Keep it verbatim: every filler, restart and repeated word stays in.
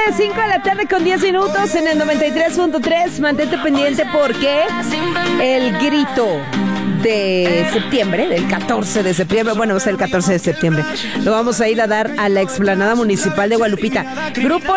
tarde, cinco de la tarde con diez minutos en el noventa y tres punto tres. Mantente pendiente porque el grito de septiembre, del catorce de septiembre, bueno, va a ser el catorce de septiembre, lo vamos a ir a dar a la explanada municipal de Gualupita. Grupo